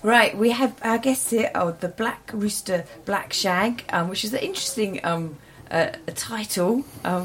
Right, we have our guests here. Oh, the Black Rooster, Black Shag, which is an interesting a title.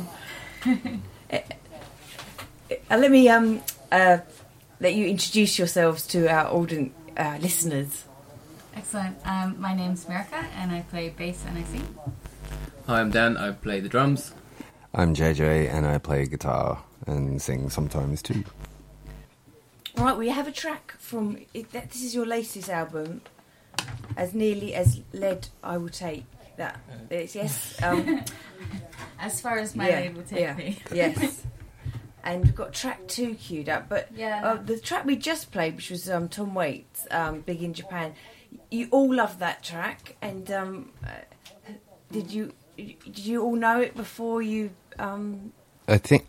Let me let you introduce yourselves to our audience, listeners. Excellent. My name's Mirka, and I play bass and I sing. Hi, I'm Dan. I play the drums. I'm JJ, and I play guitar and sing sometimes too. Right, we have a track from... This is your latest album. As nearly as lead I will take. That it's, yes. As far as my lead will take me. Yes. And we've got track 2 queued up. But yeah. The track we just played, which was Tom Waits, Big in Japan, you all love that track. And did you all know it before you... I think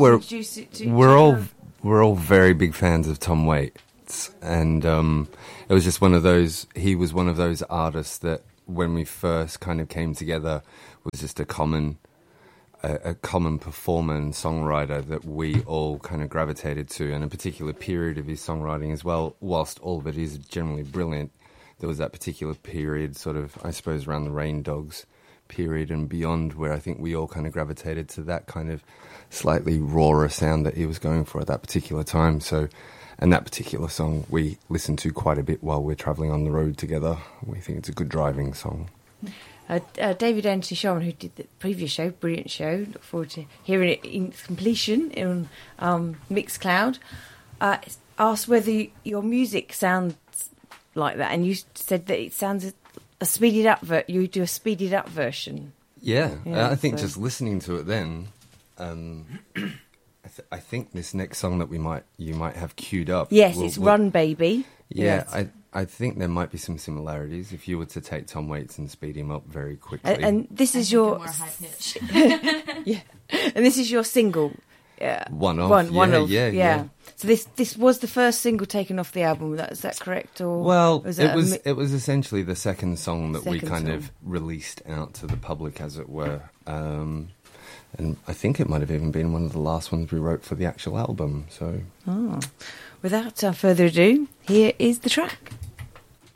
we're all very big fans of Tom Waits, and it was just one of those. He was one of those artists that, when we first kind of came together, was just a common performer and songwriter that we all kind of gravitated to, and a particular period of his songwriting as well. Whilst all of it is generally brilliant, there was that particular period, sort of, I suppose, around the Rain Dogs period and beyond, where I think we all kind of gravitated to that kind of slightly rawer sound that he was going for at that particular time. So, and that particular song we listen to quite a bit while we're travelling on the road together. We think it's a good driving song. David Anthony Sharman, who did the previous show, brilliant show, look forward to hearing it in its completion on Mixcloud, asked whether your music sounds like that, and you said that it sounds a speeded up you do a speeded up version. Yeah, I think just listening to it then, I think this next song that you might have queued up. Yes, it's Run Baby. Yeah, yes. I think there might be some similarities if you were to take Tom Waits and speed him up very quickly. And this is your more high pitch. yeah, and this is your single. One off. Yeah. So this was the first single taken off the album. Is that correct? Or it was essentially the second song that we kind of released out to the public, as it were. And I think it might have even been one of the last ones we wrote for the actual album. So, without further ado, here is the track.